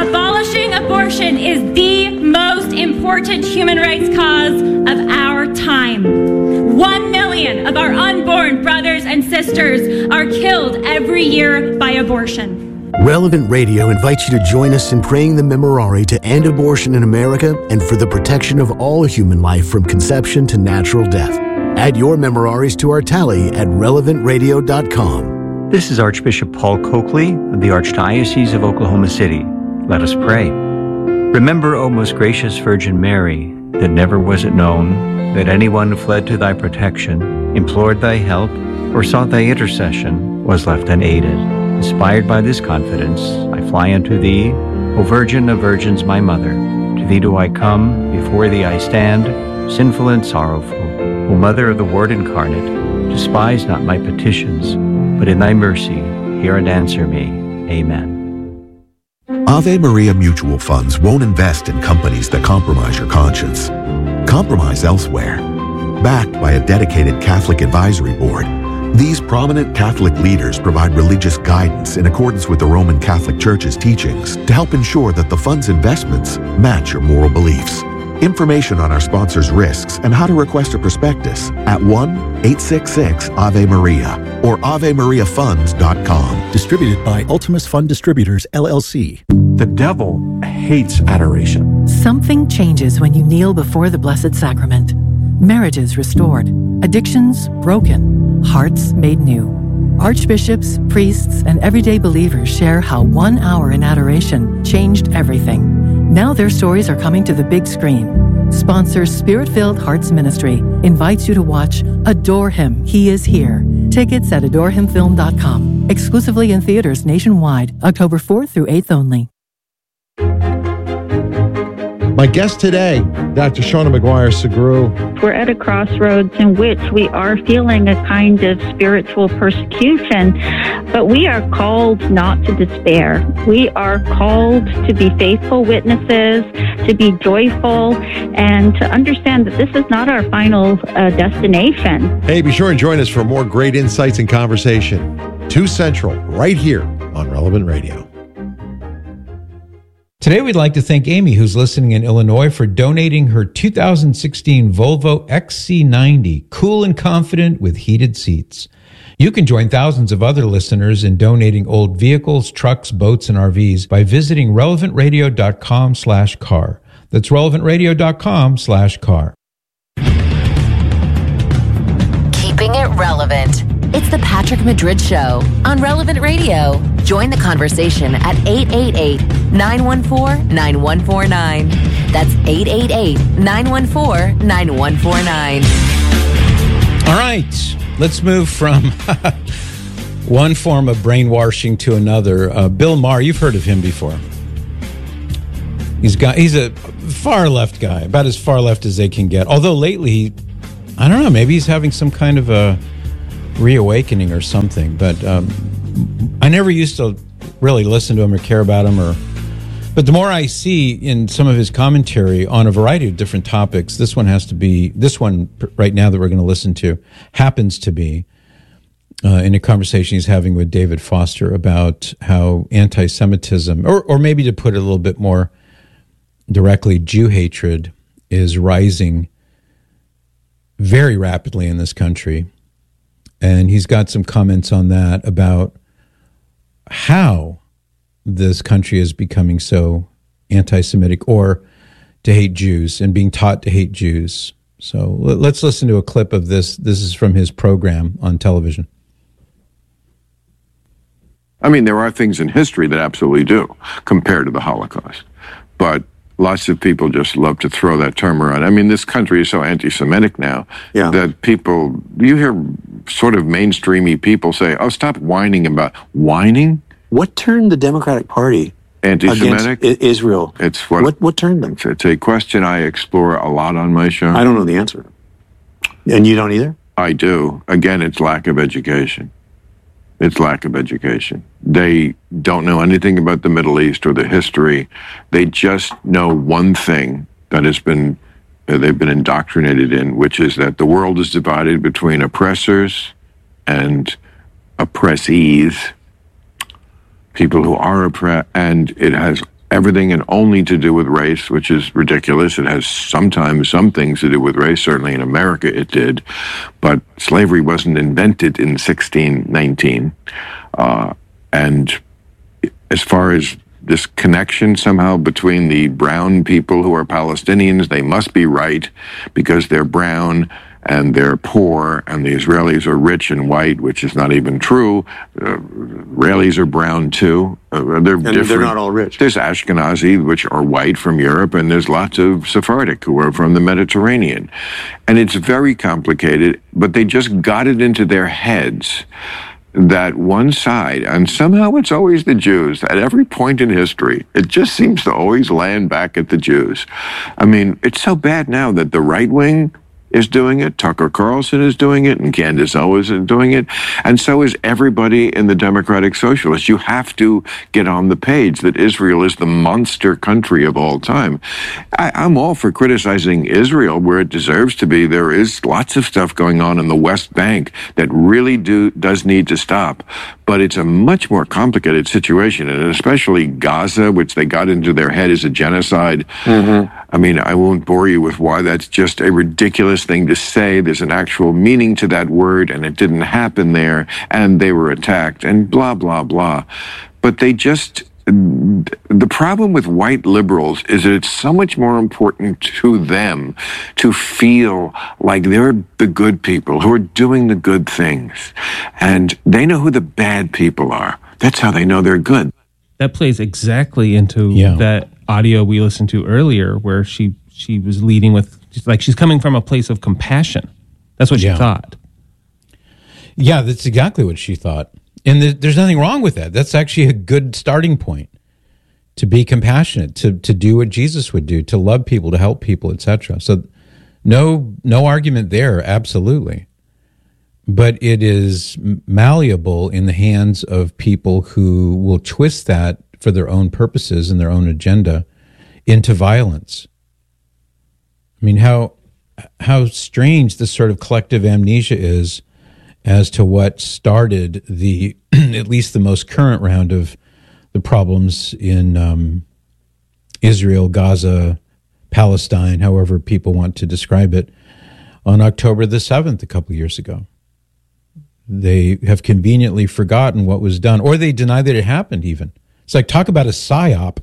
Abolishing abortion is the most important human rights cause of our time. 1 million of our unborn brothers and sisters are killed every year by abortion. Relevant Radio invites you to join us in praying the Memorare to end abortion in America and for the protection of all human life from conception to natural death. Add your Memoraries to our tally at relevantradio.com. This is Archbishop Paul Coakley of the Archdiocese of Oklahoma City. Let us pray. Remember, O most gracious Virgin Mary, that never was it known that anyone who fled to thy protection, implored thy help, or sought thy intercession was left unaided. Inspired by this confidence, I fly unto thee, O Virgin of Virgins, my Mother. To thee do I come, before thee I stand, sinful and sorrowful. O Mother of the Word incarnate, despise not my petitions, but in thy mercy hear and answer me. Amen. Ave Maria Mutual Funds won't invest in companies that compromise your conscience. Compromise elsewhere. Backed by a dedicated Catholic advisory board, these prominent Catholic leaders provide religious guidance in accordance with the Roman Catholic Church's teachings to help ensure that the fund's investments match your moral beliefs. Information on our sponsors' risks and how to request a prospectus at 1-866-AVE-MARIA or AveMariaFunds.com. Distributed by Ultimus Fund Distributors, LLC. The devil hates adoration. Something changes when you kneel before the Blessed Sacrament. Marriages restored, addictions broken, hearts made new. Archbishops, priests, and everyday believers share how 1 hour in adoration changed everything. Now their stories are coming to the big screen. Sponsor Spirit-Filled Hearts Ministry invites you to watch Adore Him, He Is Here. Tickets at adorehimfilm.com. Exclusively in theaters nationwide, October 4th through 8th only. My guest today, Dr. Shauna Maguire-Sugrue. We're at a crossroads in which we are feeling a kind of spiritual persecution, but we are called not to despair. We are called to be faithful witnesses, to be joyful, and to understand that this is not our final destination. Hey, be sure and join us for more great insights and conversation. 2 Central, right here on Relevant Radio. Today, we'd like to thank Amy, who's listening in Illinois, for donating her 2016 Volvo XC90, cool and confident with heated seats. You can join thousands of other listeners in donating old vehicles, trucks, boats, and RVs by visiting relevantradio.com/car. That's relevantradio.com/car. Keeping it relevant. It's the Patrick Madrid Show on Relevant Radio. Join the conversation at 888-914-9149. That's 888-914-9149. All right, let's move from one form of brainwashing to another. Bill Maher, you've heard of him before. He's a far left guy, about as far left as they can get. Although lately, I don't know, maybe he's having some kind of a reawakening or something. But I never used to really listen to him or care about him. But the more I see in some of his commentary on a variety of different topics, this one right now that we're going to listen to happens to be in a conversation he's having with David Foster about how anti-Semitism, or maybe to put it a little bit more directly, Jew hatred is rising very rapidly in this country. And he's got some comments on that about how this country is becoming so anti-Semitic, or to hate Jews and being taught to hate Jews. So let's listen to a clip of this. This is from his program on television. I mean, there are things in history that absolutely do compared to the Holocaust. But lots of people just love to throw that term around. I mean, this country is so anti-Semitic now that people, you hear sort of mainstreamy people say, oh, stop whining about whining. What turned the Democratic Party anti-Semitic? Against Israel? It's what turned them? It's a question I explore a lot on my show. I don't know the answer. And you don't either? I do. Again, it's lack of education. It's lack of education. They don't know anything about the Middle East or the history. They just know one thing that they've been indoctrinated in, which is that the world is divided between oppressors and oppressees, people who are oppressed, and it has everything and only to do with race, which is ridiculous. It has sometimes some things to do with race. Certainly in America it did. But slavery wasn't invented in 1619. And as far as this connection somehow between the brown people who are Palestinians, they must be right because they're brown and they're poor, and the Israelis are rich and white, which is not even true. Israelis are brown too. They're different. They're not all rich. There's Ashkenazi, which are white from Europe, and there's lots of Sephardic who are from the Mediterranean. And it's very complicated, but they just got it into their heads that one side, and somehow it's always the Jews. At every point in history, it just seems to always land back at the Jews. I mean, it's so bad now that the right wing is doing it, Tucker Carlson is doing it, and Candace Owens is doing it, and so is everybody in the Democratic Socialists. You have to get on the page that Israel is the monster country of all time. I'm all for criticizing Israel where it deserves to be. There is lots of stuff going on in the West Bank that really does need to stop, but it's a much more complicated situation, and especially Gaza, which they got into their head as a genocide. I mean, I won't bore you with why that's just a ridiculous thing to say. There's an actual meaning to that word, and it didn't happen there, and they were attacked, and blah, blah, blah. But they just... The problem with white liberals is that it's so much more important to them to feel like they're the good people who are doing the good things. And they know who the bad people are. That's how they know they're good. That plays exactly into that audio we listened to earlier where she was leading with, like, she's coming from a place of compassion. That's what she thought. Yeah, that's exactly what she thought. And there's nothing wrong with that. That's actually a good starting point, to be compassionate, to do what Jesus would do, to love people, to help people, etc. So no argument there, absolutely. But it is malleable in the hands of people who will twist that for their own purposes and their own agenda into violence. I mean, how strange this sort of collective amnesia is as to what started the at least the most current round of the problems in Israel, Gaza, Palestine, however people want to describe it, on October the 7th a couple years ago. They have conveniently forgotten what was done, or they deny that it happened even. It's like, talk about a psyop.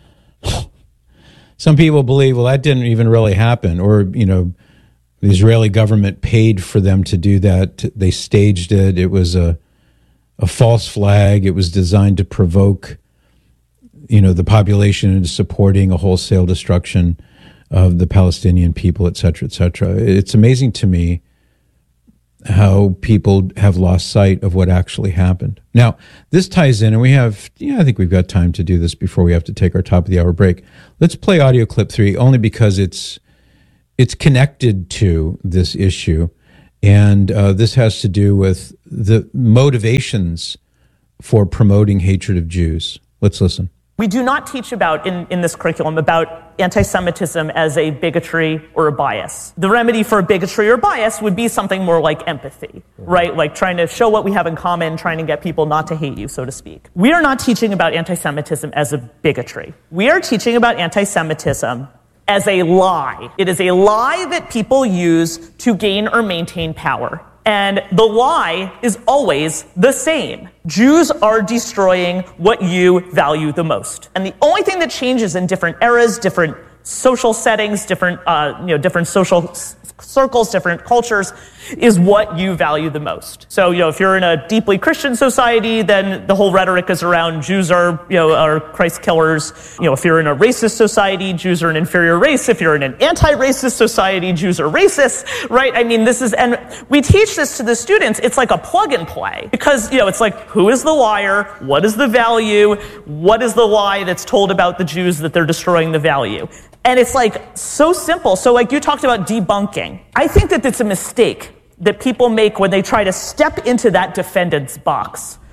Some people believe, well, that didn't even really happen, or, you know, the Israeli government paid for them to do that. They staged it. It was a false flag. It was designed to provoke, you know, the population into supporting a wholesale destruction of the Palestinian people, et cetera, et cetera. It's amazing to me how people have lost sight of what actually happened. Now, this ties in, and we have, I think we've got time to do this before we have to take our top of the hour break. Let's play audio clip 3, only because it's connected to this issue, and this has to do with the motivations for promoting hatred of Jews. Let's listen. We do not teach about, in this curriculum, about anti-Semitism as a bigotry or a bias. The remedy for a bigotry or bias would be something more like empathy, right? Like trying to show what we have in common, trying to get people not to hate you, so to speak. We are not teaching about anti-Semitism as a bigotry. We are teaching about anti-Semitism as a lie. It is a lie that people use to gain or maintain power. And the lie is always the same. Jews are destroying what you value the most. And the only thing that changes in different eras, different social settings, different social circles, different cultures, is what you value the most. So, if you're in a deeply Christian society, then the whole rhetoric is around Jews are Christ killers. If you're in a racist society, Jews are an inferior race. If you're in an anti-racist society, Jews are racist, right? I mean, and we teach this to the students. It's like a plug and play because, it's like, who is the liar? What is the value? What is the lie that's told about the Jews that they're destroying the value? And it's like so simple. So like you talked about debunking. I think that it's a mistake that people make when they try to step into that defendant's box,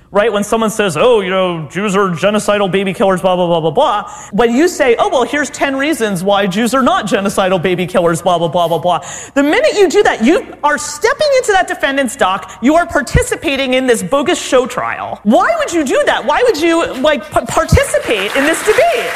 right? When someone says, oh, Jews are genocidal baby killers, blah, blah, blah, blah, blah. When you say, oh, well, here's 10 reasons why Jews are not genocidal baby killers, blah, blah, blah, blah, blah. The minute you do that, you are stepping into that defendant's dock. You are participating in this bogus show trial. Why would you do that? Why would you, participate in this debate?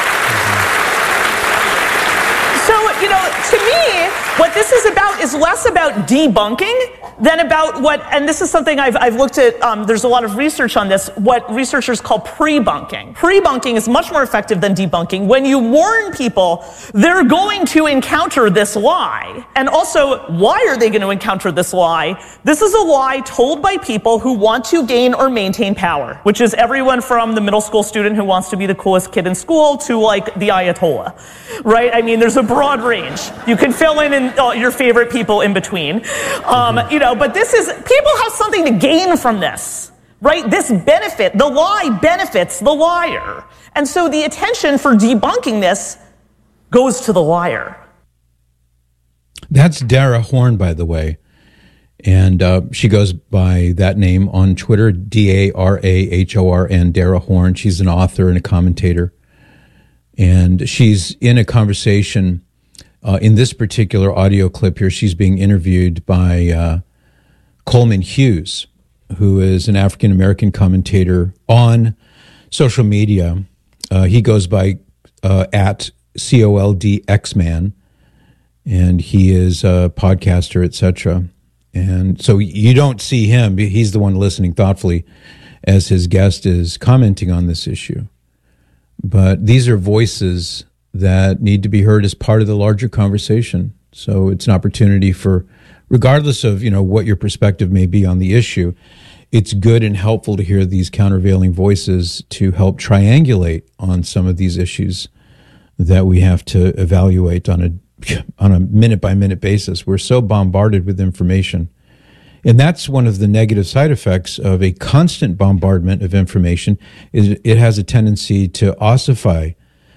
So, to me, what this is about is less about debunking than about and this is something I've looked at, there's a lot of research on this, what researchers call pre-bunking. Pre-bunking is much more effective than debunking. When you warn people, they're going to encounter this lie. And also, why are they going to encounter this lie? This is a lie told by people who want to gain or maintain power, which is everyone from the middle school student who wants to be the coolest kid in school to, the Ayatollah, right? I mean, there's a broad range. You can fill in your favorite people in between. But people have something to gain from this, right? The lie benefits the liar. And so the attention for debunking this goes to the liar. That's Dara Horn, by the way. And she goes by that name on Twitter, Darahorn, Dara Horn. She's an author and a commentator. And she's in a conversation. In this particular audio clip here, she's being interviewed by Coleman Hughes, who is an African-American commentator on social media. He goes by at COLDXman, and he is a podcaster, etc. And so you don't see him. He's the one listening thoughtfully as his guest is commenting on this issue. But these are voices that need to be heard as part of the larger conversation. So it's an opportunity for, regardless of, what your perspective may be on the issue, it's good and helpful to hear these countervailing voices to help triangulate on some of these issues that we have to evaluate on a minute-by-minute basis. We're so bombarded with information. And that's one of the negative side effects of a constant bombardment of information, is it has a tendency to ossify,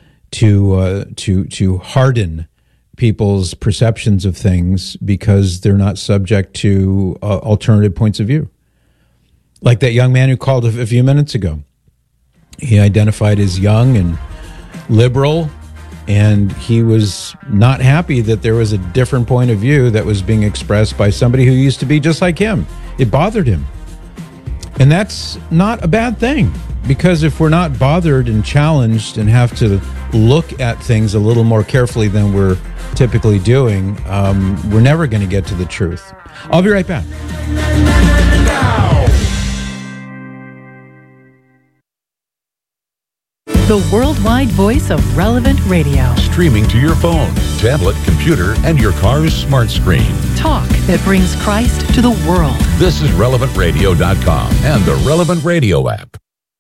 to harden people's perceptions of things because they're not subject to alternative points of view. Like that young man who called a few minutes ago. He identified as young and liberal, and he was not happy that there was a different point of view that was being expressed by somebody who used to be just like him. It bothered him. And that's not a bad thing, because if we're not bothered and challenged and have to look at things a little more carefully than we're typically doing, we're never going to get to the truth. I'll be right back. The worldwide voice of Relevant Radio. Streaming to your phone, tablet, computer, and your car's smart screen. Talk that brings Christ to the world. This is RelevantRadio.com and the Relevant Radio app.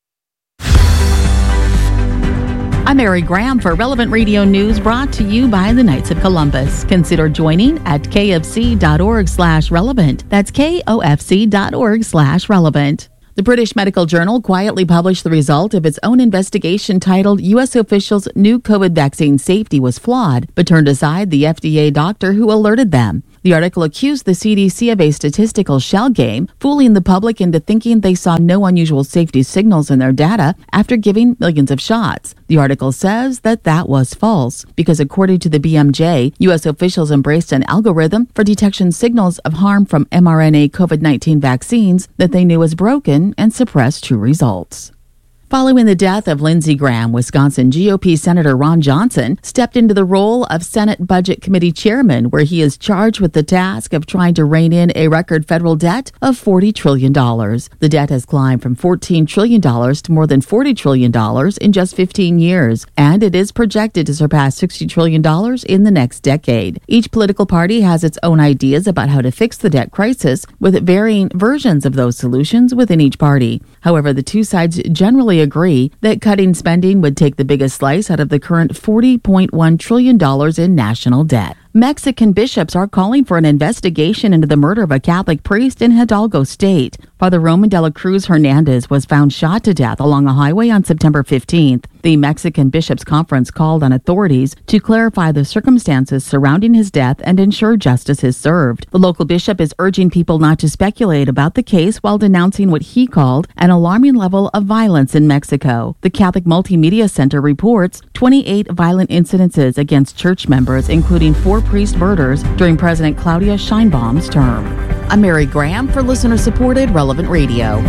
I'm Mary Graham for Relevant Radio News, brought to you by the Knights of Columbus. Consider joining at kfc.org/relevant. That's kofc.org/relevant. The British Medical Journal quietly published the result of its own investigation titled U.S. Officials Knew COVID Vaccine Safety Was Flawed, but turned aside the FDA doctor who alerted them. The article accused the CDC of a statistical shell game, fooling the public into thinking they saw no unusual safety signals in their data after giving millions of shots. The article says that was false, because according to the BMJ, U.S. officials embraced an algorithm for detection signals of harm from mRNA COVID-19 vaccines that they knew was broken and suppressed true results. Following the death of Lindsey Graham, Wisconsin GOP Senator Ron Johnson stepped into the role of Senate Budget Committee chairman, where he is charged with the task of trying to rein in a record federal debt of $40 trillion. The debt has climbed from $14 trillion to more than $40 trillion in just 15 years, and it is projected to surpass $60 trillion in the next decade. Each political party has its own ideas about how to fix the debt crisis, with varying versions of those solutions within each party. However, the two sides generally agree that cutting spending would take the biggest slice out of the current $40.1 trillion in national debt. Mexican bishops are calling for an investigation into the murder of a Catholic priest in Hidalgo State. Father Roman de la Cruz Hernandez was found shot to death along a highway on September 15th. The Mexican Bishops' Conference called on authorities to clarify the circumstances surrounding his death and ensure justice is served. The local bishop is urging people not to speculate about the case while denouncing what he called an alarming level of violence in Mexico. The Catholic Multimedia Center reports 28 violent incidences against church members, including 4 priest murders during President Claudia Sheinbaum's term. I'm Mary Graham for listener-supported Relevant Radio.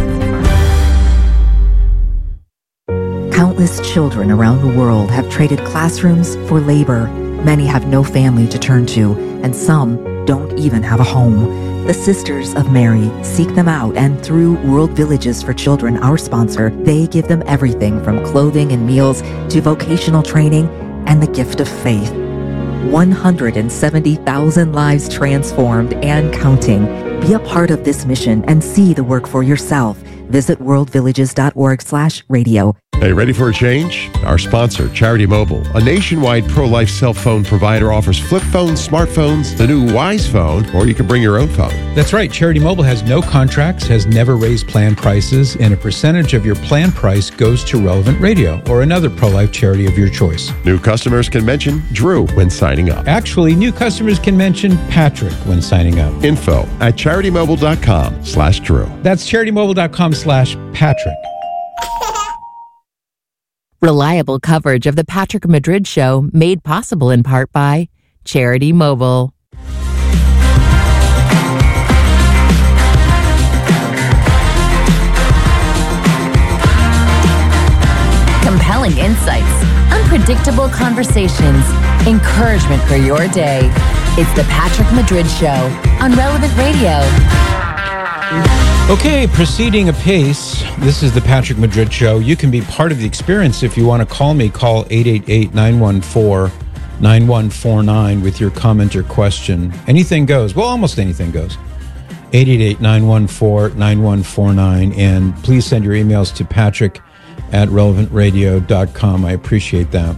Countless children around the world have traded classrooms for labor. Many have no family to turn to, and some don't even have a home. The Sisters of Mary seek them out, and through World Villages for Children, our sponsor, they give them everything from clothing and meals to vocational training and the gift of faith. 170,000 lives transformed and counting. Be a part of this mission and see the work for yourself. Visit worldvillages.org/radio. Hey, ready for a change? Our sponsor, Charity Mobile, a nationwide pro-life cell phone provider, offers flip phones, smartphones, the new Wise phone, or you can bring your own phone. That's right. Charity Mobile has no contracts, has never raised plan prices, and a percentage of your plan price goes to Relevant Radio or another pro-life charity of your choice. New customers can mention Drew when signing up. Actually, new customers can mention Patrick when signing up. Info at CharityMobile.com/Drew. That's CharityMobile.com/Patrick. Reliable coverage of the Patrick Madrid Show, made possible in part by Charity Mobile. Compelling insights, unpredictable conversations, encouragement for your day. It's the Patrick Madrid Show on Relevant Radio. Okay, proceeding apace, this is the Patrick Madrid Show. You can be part of the experience. If you want to call me, call 888-914-9149 with your comment or question. Anything goes. Well, almost anything goes. 888-914-9149. And please send your emails to patrick@relevantradio.com. I appreciate that.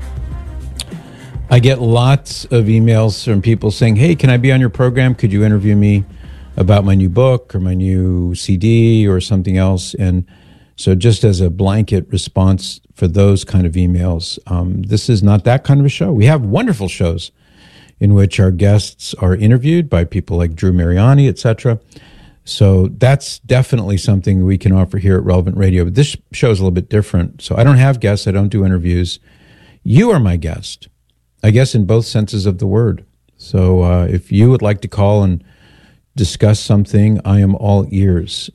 I get lots of emails from people saying, hey, can I be on your program? Could you interview me about my new book or my new CD or something else? And so just as a blanket response for those kind of emails, this is not that kind of a show. We have wonderful shows in which our guests are interviewed by people like Drew Mariani, etc. So that's definitely something we can offer here at Relevant Radio. But this show is a little bit different. So I don't have guests. I don't do interviews. You are my guest, I guess, in both senses of the word. So if you would like to call and discuss something, I am all ears.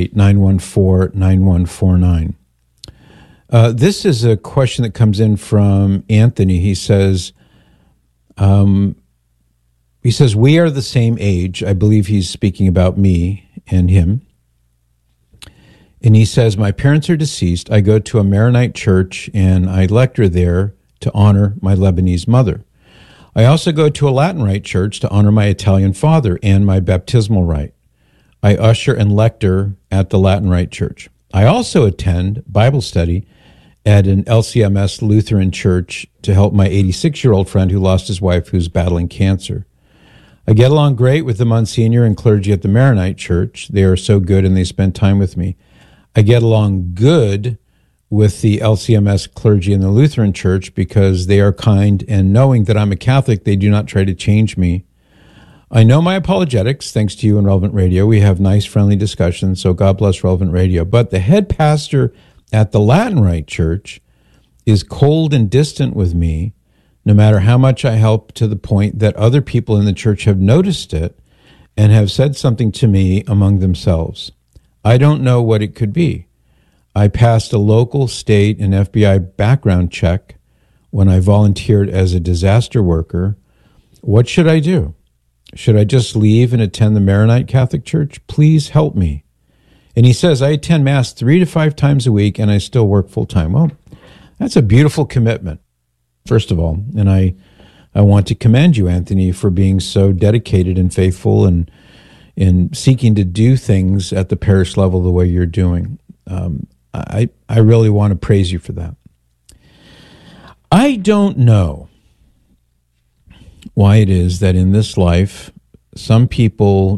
888-914-9149. This is a question that comes in from Anthony. He says, we are the same age. I believe he's speaking about me and him. And he says, my parents are deceased. I go to a Maronite church and I lecture there to honor my Lebanese mother. I also go to a Latin Rite church to honor my Italian father and my baptismal rite. I usher and lector at the Latin Rite church. I also attend Bible study at an LCMS Lutheran church to help my 86-year-old friend who lost his wife who's battling cancer. I get along great with the Monsignor and clergy at the Maronite church. They are so good and they spend time with me. I get along good with the LCMS clergy in the Lutheran church because they are kind, and knowing that I'm a Catholic, they do not try to change me. I know my apologetics, thanks to you and Relevant Radio. We have nice, friendly discussions, so God bless Relevant Radio. But the head pastor at the Latin Rite church is cold and distant with me, no matter how much I help, to the point that other people in the church have noticed it and have said something to me among themselves. I don't know what it could be. I passed a local, state, and FBI background check when I volunteered as a disaster worker. What should I do? Should I just leave and attend the Maronite Catholic Church? Please help me. And he says, I attend Mass 3 to 5 times a week, and I still work full-time. Well, that's a beautiful commitment, first of all. And I want to commend you, Anthony, for being so dedicated and faithful and in seeking to do things at the parish level the way you're doing. I really want to praise you for that. I don't know why it is that in this life, some people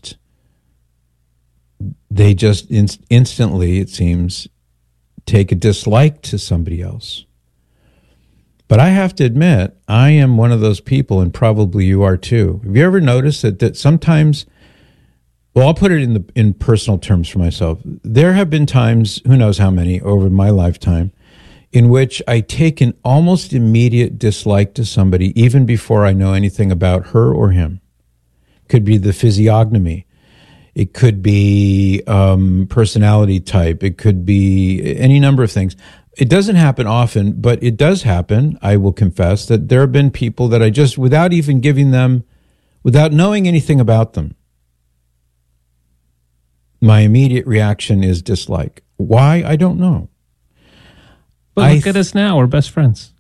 instantly, it seems, take a dislike to somebody else. But I have to admit, I am one of those people, and probably you are too. Have you ever noticed that sometimes, well, I'll put it in personal terms for myself. There have been times, who knows how many, over my lifetime, in which I take an almost immediate dislike to somebody even before I know anything about her or him. Could be the physiognomy. It could be personality type. It could be any number of things. It doesn't happen often, but it does happen, I will confess, that there have been people that I just, without even giving them, without knowing anything about them, my immediate reaction is dislike. Why? I don't know. But look at us now. We're best friends.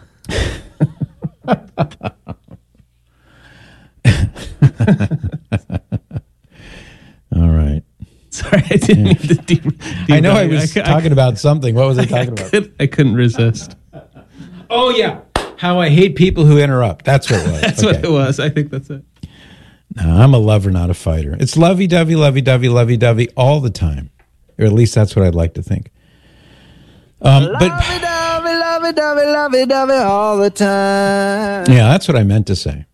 All right. Sorry, I didn't mean to deep I know I was talking about something. What was I talking about? I couldn't resist. Oh, yeah. How I hate people who interrupt. That's what it was. That's what it was. I think that's it. No, I'm a lover, not a fighter. It's lovey-dovey, lovey-dovey, lovey-dovey all the time. Or at least that's what I'd like to think. Lovey-dovey, lovey-dovey, lovey-dovey all the time. Yeah, that's what I meant to say.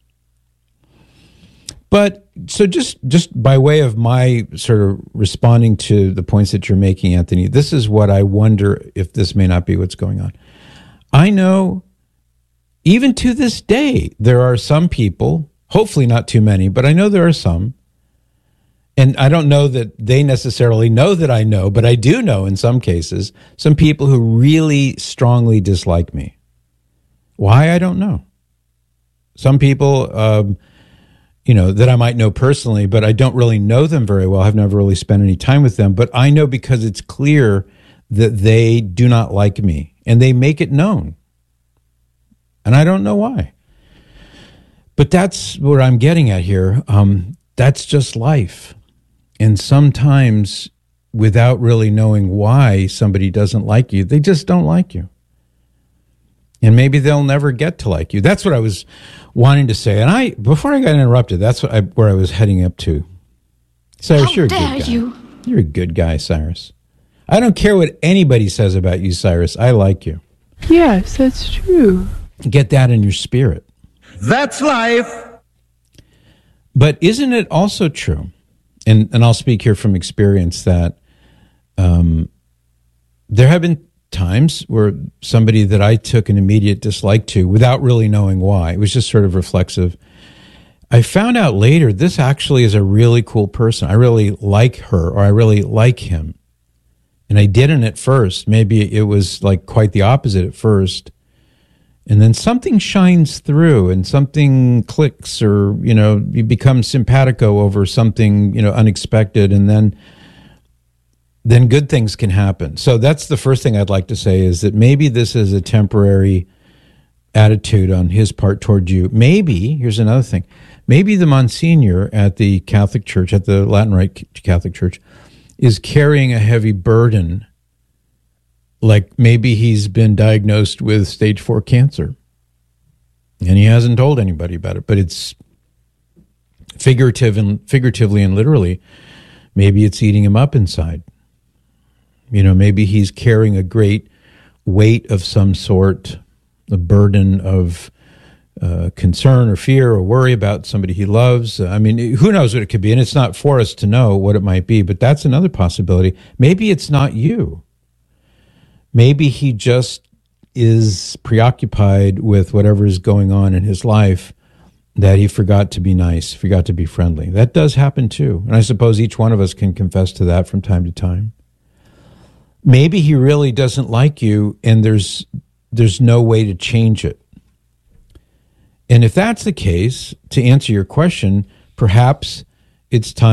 But so just by way of my sort of responding to the points that you're making, Anthony, this is what I wonder if this may not be what's going on. I know even to this day, there are some people, hopefully not too many, but I know there are some. And I don't know that they necessarily know that I know, but I do know in some cases, some people who really strongly dislike me. Why? I don't know. Some people, that I might know personally, but I don't really know them very well. I've never really spent any time with them, but I know because it's clear that they do not like me and they make it known. And I don't know why. But that's what I'm getting at here. That's just life. And sometimes, without really knowing why somebody doesn't like you, they just don't like you. And maybe they'll never get to like you. That's what I was wanting to say. And before I got interrupted, that's where I was heading up to. Cyrus, you're a good guy. You're a good guy, Cyrus. I don't care what anybody says about you, Cyrus. I like you. Yes, that's true. Get that in your spirit. That's life. But isn't it also true, and I'll speak here from experience, that there have been times where somebody that I took an immediate dislike to without really knowing why, it was just sort of reflexive, I found out later this actually is a really cool person. I really like her, or I really like him. And I didn't at first. Maybe it was like quite the opposite at first. And then something shines through and something clicks, or, you become simpatico over something, unexpected. And then good things can happen. So that's the first thing I'd like to say, is that maybe this is a temporary attitude on his part toward you. Maybe, here's another thing, maybe the Monsignor at the Catholic Church, at the Latin Rite Catholic Church, is carrying a heavy burden. Like maybe he's been diagnosed with stage 4 cancer and he hasn't told anybody about it, but it's figuratively and literally, maybe it's eating him up inside. Maybe he's carrying a great weight of some sort, a burden of concern or fear or worry about somebody he loves. Who knows what it could be? And it's not for us to know what it might be, but that's another possibility. Maybe it's not you. Maybe he just is preoccupied with whatever is going on in his life, that he forgot to be nice, forgot to be friendly. That does happen too. And I suppose each one of us can confess to that from time to time. Maybe he really doesn't like you and there's no way to change it. And if that's the case, to answer your question, perhaps it's time